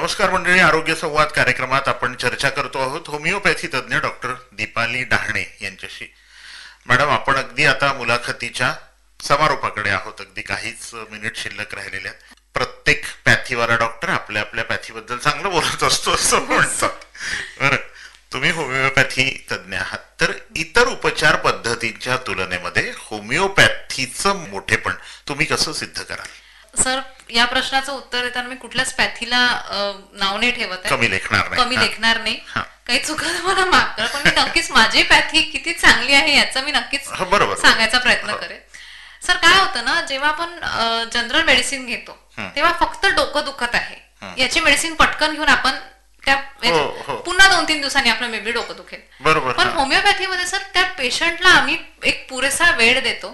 नमस्कार मंडळी, आरोग्य संवाद कार्यक्रमात आपण चर्चा करतो आहोत होमिओपॅथी तज्ज्ञ डॉक्टर दीपाली डहाणे यांच्याशी. मॅडम, आपण अगदी आता मुलाखतीच्या समारोपाकडे आहोत. अगदी काहीच मिनिट शिल्लक राहिलेल्या. प्रत्येक पॅथीवाला डॉक्टर आपल्या आपल्या पॅथीबद्दल चांगलं बोलत असतो असं म्हणतात. बरं, तुम्ही होमिओपॅथी तज्ज्ञ आहात, तर इतर उपचार पद्धतींच्या तुलनेमध्ये होमिओपॅथीचं मोठेपण तुम्ही कसं सिद्ध कराल? सर, या प्रश्नाचं उत्तर देताना मी कुठल्याच पॅथीला नाव नाही ठेवत आहे, कमी लेखणार नाही. काही चुकलं मला माफ करा, पण मी नक्कीच माझी पॅथी किती चांगली आहे याचा मी नक्कीच सांगायचा प्रयत्न करेन. सर, काय होतं ना, जेव्हा आपण जनरल मेडिसिन घेतो तेव्हा फक्त डोकं दुखत आहे याची मेडिसिन पटकन घेऊन आपण त्या पुन्हा 2-3 दिवसांनी आपलं मेबी डोकं दुखेल. पण होमिओपॅथीमध्ये सर त्या पेशंटला आम्ही एक पुरेसा वेळ देतो,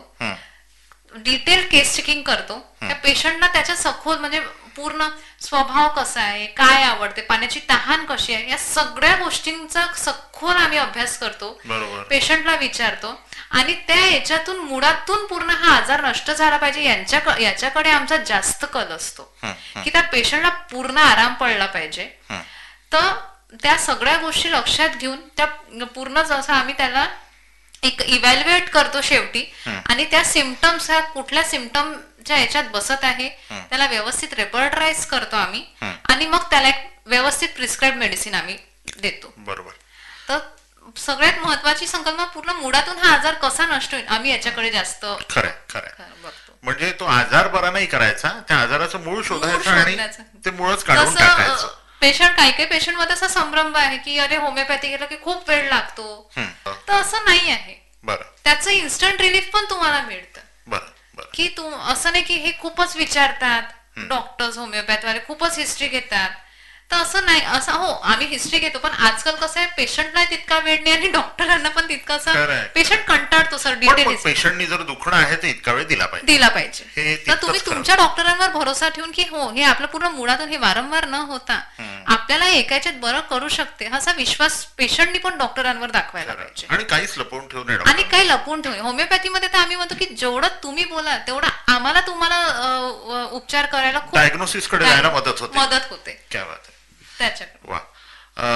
डिटेल केस चेकिंग करतो, त्या पेशंटला त्याच्या सखोल म्हणजे पूर्ण स्वभाव कसा आहे, काय आवडते, पाण्याची तहान कशी आहे, या सगळ्या गोष्टींचा सखोल आम्ही अभ्यास करतो, पेशंटला विचारतो आणि त्या याच्यातून मुळातून पूर्ण हा आजार नष्ट झाला पाहिजे याच्याकडे आमचा जास्त कल असतो की त्या पेशंटला पूर्ण आराम पडला पाहिजे. तर त्या सगळ्या गोष्टी लक्षात घेऊन त्या पूर्ण जसं आम्ही त्याला एक इव्हॅल्युएट करतो शेवटी, आणि त्या सिम्पटम्स ह्या कुठल्या सिम्पटमच्या याच्यात बसत आहे त्याला व्यवस्थित रेपर्टराइज करतो आम्ही, आणि मग त्याला एक व्यवस्थित प्रिस्क्राईब मेडिसिन आम्ही देतो. बरोबर. तर सगळ्यात महत्वाची संकल्पना पूर्ण मुळातून हा आजार कसा नष्ट होईल आम्ही याच्याकडे जास्त बघतो. म्हणजे तो आजार बरा नाही करायचा, त्या आजाराचं मूळ शोधायचं आणि ते मूळच काढून टाकायचं. पेशंट काही पेशंट मध्ये असा संभ्रम आहे की अरे होमिओपॅथी गेलं की खूप वेळ लागतो, तर असं नाही आहे. त्याचं इन्स्टंट रिलीफ पण तुम्हाला मिळतं की असं नाही की हे खूपच विचारतात डॉक्टर्स, होमिओपॅथीवाले खूपच हिस्ट्री घेतात, तर असं नाही. असं हो, आम्ही हिस्ट्री घेतो, पण आजकाल कसं आहे पेशंटला तितका वेळ नाही आणि डॉक्टरांना पण तितकासा पेशंट कंटाळतो सर. डिटेल पेशंटनी जर दुखणं आहे तर इतका वेळ दिला पाहिजे. तर तुम्ही तुमच्या डॉक्टरांवर भरोसा ठेवून की हो, हे आपलं पूर्ण मुळातून हे वारंवार न होता आपल्याला एकाच्यात बरं करू शकते, असा विश्वास पेशंटनी पण डॉक्टरांवर दाखवायला पाहिजे. आणि काहीच लपवून ठेवू नये. आणि काही लपवून ठेवणे होमिओपॅथीमध्ये तर आम्ही म्हणतो की जेवढं तुम्ही बोला तेवढं आम्हाला तुम्हाला उपचार करायला खूप डायग्नोसिस कडे जायला मदत होते. त्याच्याकडे. वा.